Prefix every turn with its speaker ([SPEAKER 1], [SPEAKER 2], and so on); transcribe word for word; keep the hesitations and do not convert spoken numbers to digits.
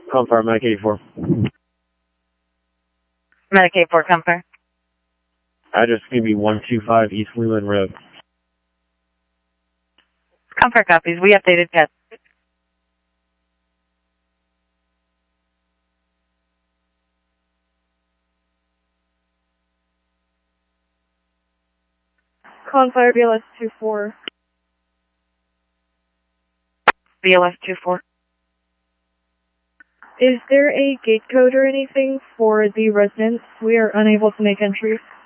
[SPEAKER 1] Comfort, Medic eighty-four.
[SPEAKER 2] Medic eighty-four, Comfort.
[SPEAKER 1] Address going to be one two five East Leland Road.
[SPEAKER 2] Comfort copies. We updated pets.
[SPEAKER 3] Confire B L S two four.
[SPEAKER 2] B L S two four.
[SPEAKER 3] Is there a gate code or anything for the residents? We are unable to make entries.